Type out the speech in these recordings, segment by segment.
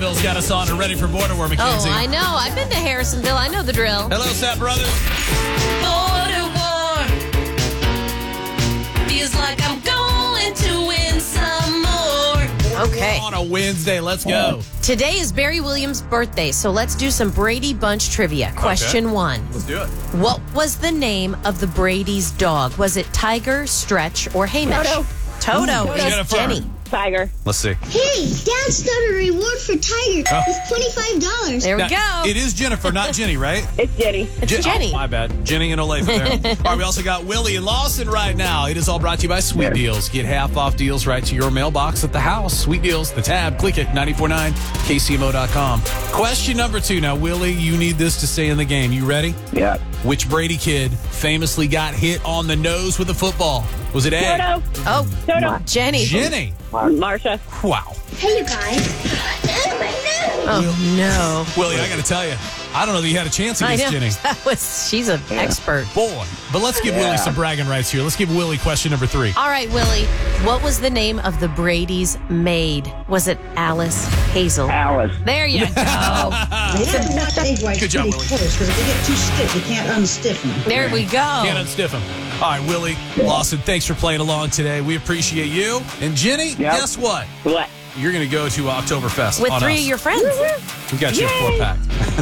Bonneville's got us on and ready for border war, Mackenzie. Oh, I know. I've been to Harrisonville. I know the drill. Hello, Sap Brothers. Border war. Feels like I'm going to win some more. Okay. On a Wednesday. Let's go. Today is Barry Williams' birthday, so let's do some Brady Bunch trivia. Question 1. Let's do it. What was the name of the Brady's dog? Was it Tiger, Stretch, or Hamish? Toto. It's Jennifer. Jenny. Tiger. Let's see. Hey, Dad started a reward for Tiger. It's $25. There we Now, go. It is Jennifer, not Jenny, right? It's Jenny. It's Jenny. Oh, my bad. Jenny and Olathe there. All right, we also got Willie and Lawson right now. It is all brought to you by Sweet Deals. Get half-off deals right to your mailbox at the house. Sweet Deals, the tab. Click it, 949kcmo.com. Question number 2. Now, Willie, you need this to stay in the game. You ready? Yeah. Which Brady kid famously got hit on the nose with a football? Was it A? Toto. Oh, Toto. Jenny. Jenny. Marsha. Wow. Hey, you guys. Oh, no. Willie, I got to tell you, I don't know that you had a chance I against know. Jenny. She's an expert. Boy. But let's give Willie some bragging rights here. Let's give Willie question number 3. All right, Willie. What was the name of the Brady's maid? Was it Alice Hazel? Alice. There you go. They have to watch egg whites Good job, pretty Willie. close, because if they get too stiff, you can't unstiff them. There we go. Can't unstiff him. All right, Willie, Lawson, thanks for playing along today. We appreciate you. And Jenny, guess what? What? You're going to go to Oktoberfest With on 3 us. of your friends. We got you a 4-pack.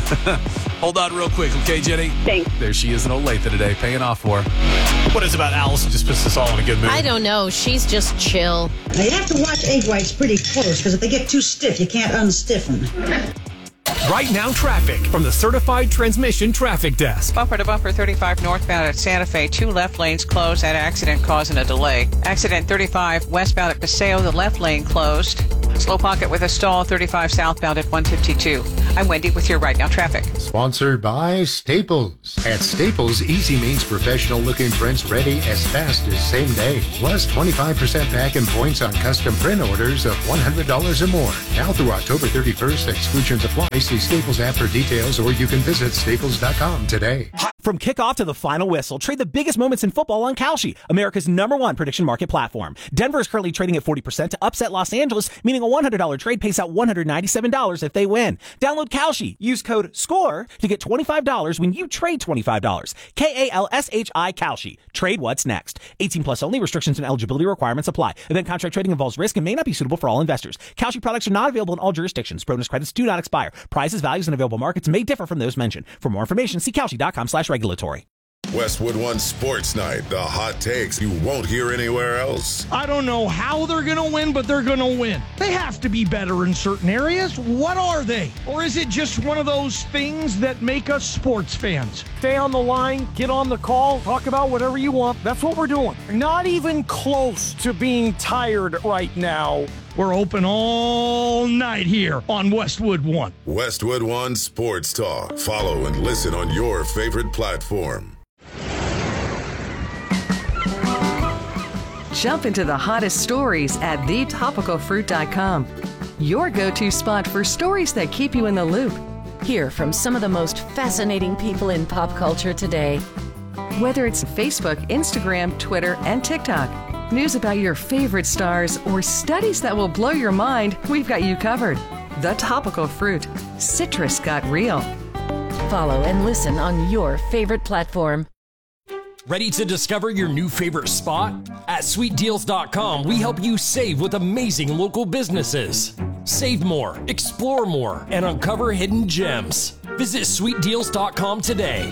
Hold on real quick, okay, Jenny? Thanks. There she is in Olathe today, paying off for her. What is it about Alice that just puts us all in a good mood? I don't know. She's just chill. Now, you have to watch egg whites pretty close, because if they get too stiff, you can't unstiff them. Right now, traffic from the Certified Transmission Traffic Desk. Bumper to bumper 35 northbound at Santa Fe. 2 left lanes closed. That accident causing a delay. Accident 35 westbound at Paseo. The left lane closed. Slow pocket with a stall 35 southbound at 152. I'm Wendy with your Right Now traffic. Sponsored by Staples. At Staples, easy means professional-looking prints ready as fast as same day. Plus 25% back in points on custom print orders of $100 or more. Now through October 31st, exclusions apply. See Staples app for details, or you can visit staples.com today. From kickoff to the final whistle, trade the biggest moments in football on Kalshi, America's #1 prediction market platform. Denver is currently trading at 40% to upset Los Angeles, meaning a $100 trade pays out $197 if they win. Download Kalshi. Use code SCORE to get $25 when you trade $25. KALSHI Kalshi. Trade what's next. 18 plus only. Restrictions and eligibility requirements apply. Event contract trading involves risk and may not be suitable for all investors. Kalshi products are not available in all jurisdictions. Bonus credits do not expire. Prices, values, and available markets may differ from those mentioned. For more information, see Kalshi.com/regulatory. Westwood One Sports Night. The hot takes you won't hear anywhere else. I don't know how they're going to win, but they're going to win. They have to be better in certain areas. What are they? Or is it just one of those things that make us sports fans? Stay on the line, get on the call, talk about whatever you want. That's what we're doing. Not even close to being tired right now. We're open all night here on Westwood One. Westwood One Sports Talk. Follow and listen on your favorite platform. Jump into the hottest stories at thetopicalfruit.com. Your go-to spot for stories that keep you in the loop. Hear from some of the most fascinating people in pop culture today. Whether it's Facebook, Instagram, Twitter, and TikTok, news about your favorite stars, or studies that will blow your mind, we've got you covered. The Topical Fruit. Citrus got real. Follow and listen on your favorite platform. Ready to discover your new favorite spot? At sweetdeals.com, we help you save with amazing local businesses. Save more, explore more, and uncover hidden gems. Visit sweetdeals.com today.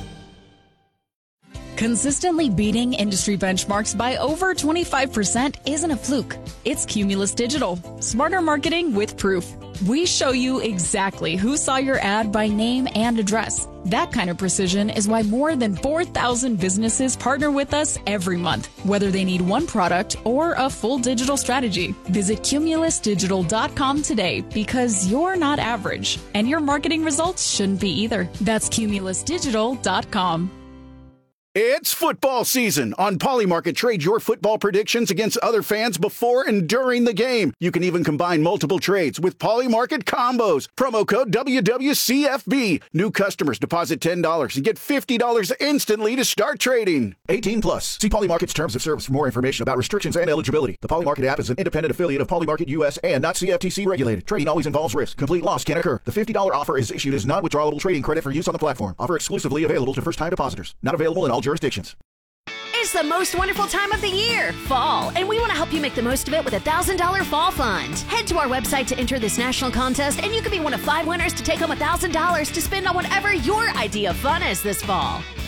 Consistently beating industry benchmarks by over 25% isn't a fluke. It's Cumulus Digital. Smarter marketing with proof. We show you exactly who saw your ad by name and address. That kind of precision is why more than 4,000 businesses partner with us every month, whether they need one product or a full digital strategy. Visit cumulusdigital.com today, because you're not average, and your marketing results shouldn't be either. That's cumulusdigital.com. It's football season. On Polymarket, trade your football predictions against other fans before and during the game. You can even combine multiple trades with Polymarket combos. Promo code WWCFB. New customers deposit $10 and get $50 instantly to start trading. 18 plus. See Polymarket's terms of service for more information about restrictions and eligibility. The Polymarket app is an independent affiliate of Polymarket US and not CFTC regulated. Trading always involves risk. Complete loss can occur. The $50 offer is issued as non-withdrawable trading credit for use on the platform. Offer exclusively available to first-time depositors. Not available in all jurisdictions. It's the most wonderful time of the year, fall, and we want to help you make the most of it with a $1,000 fall fund. Head to our website to enter this national contest, and you could be one of 5 winners to take home $1,000 to spend on whatever your idea of fun is this fall.